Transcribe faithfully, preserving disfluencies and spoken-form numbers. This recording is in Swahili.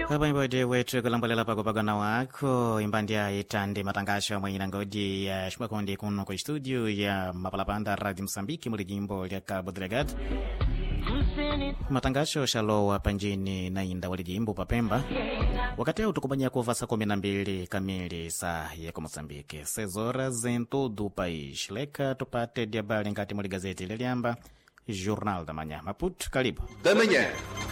Hapa mbode wetu kulambalela pako pagana wako imbandia itande matangasho mwenye ngodi ya Shumakondi kuno kwa studio ya Mapalapanda Radio Msambiki muli jimbo ya Cabo Delgado. Matangasho shalowa panjini na inda wali jimbo papemba. Wakati huu tukubanya kuva saa kumi na mbili kamili saa ya kwa Msambiki. Sezora zento du país. Leka tupate diabali ngati muli gazeti liliamba Jornal da Manhã. Maputo, karibu. Da Manhã.